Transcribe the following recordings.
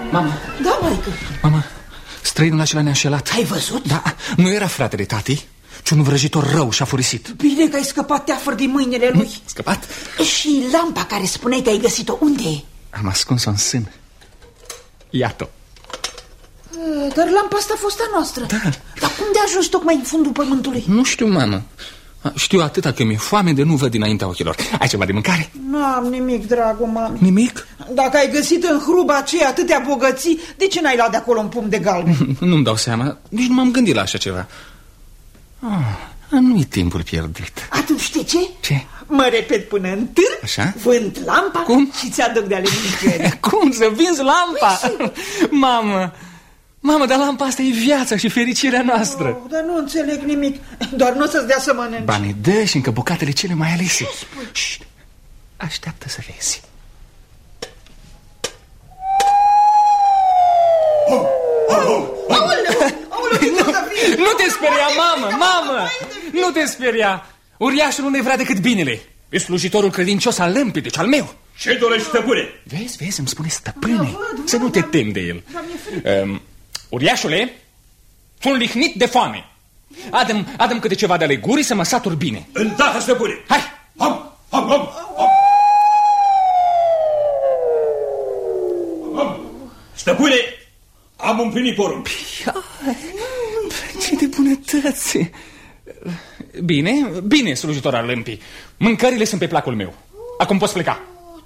Mama. Da, maică. Mama, străinul acela ne-a înșelat. Ai văzut? Da, nu era fratele tati, ci un vrăjitor rău și-a furisit. Bine că ai scăpat teafăr din mâinile lui. Scăpat? Și lampa care spuneai că ai găsit-o, unde e? Am ascuns-o în sân. Iată-o. Dar lampa asta a fost a noastră. Da. Dar cum de-a ajuns tocmai în fundul pământului? Nu știu, mamă. Știu atâta că mi-e foame de nu văd dinaintea ochilor. Ai ceva de mâncare? N-am nimic, dragul mami. Nimic? Dacă ai găsit în hruba aceea atâtea bogății, de ce n-ai luat de acolo un pumn de galben? Nu-mi dau seama, nici nu m-am gândit la așa ceva. Nu-i timpul pierdut. Atunci știi ce? Ce? Mă repet până în târg, așa? vând lampa. Cum? Și ți-aduc de ale mâncării. Cum să vinzi lampa? Mamă, dar lampa asta e viața și fericirea noastră. Dar nu înțeleg nimic. Doar nu o să-ți dea să mănânci. Banii dă și încă bucatele cele mai alese. Șt, așteaptă să vezi. Nu te speria, mamă. Nu te speria. Uriașul nu ne vrea decât binele. E slujitorul credincios al lămpii, deci al meu. Ce dorești, stăpâne? Vezi, îmi spune stăpâne. Să nu te temi de el. Uriașule, sunt lihnit de foame. Adă-mi câte ceva de ale gurii să mă satur bine. Îndată, stăpâne. Hai. Am. Stăpâne, am împlinit porunc. Ce de bunătăți. Bine, slujitor al lămpii. Mâncările sunt pe placul meu. Acum poți pleca.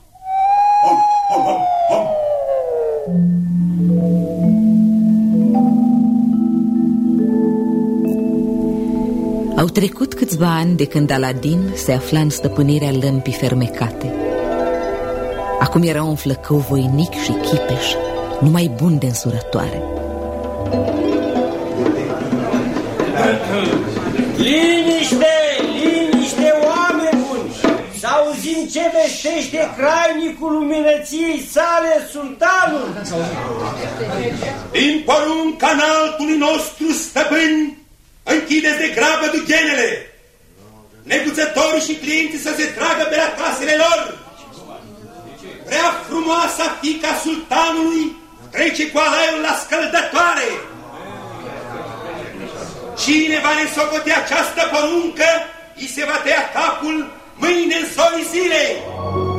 Au trecut câțiva ani de când Aladin se afla în stăpânirea lămpii fermecate. Acum era un flăcău voinic și chipeș, numai bun de însurătoare. Liniște, oameni buni! Să auzim ce vestește crainicul luminăției sale, sultanul! Din porunca înaltului nostru stăpân, închideți de grabă dughenele! Neguțătorii și clienții să se tragă pe la casele lor! Prea frumoasa fiica sultanului trece cu alaiul la scăldătoare! Cine va nesocoti această poruncă, îi se va tăia capul mâine în zorii zilei!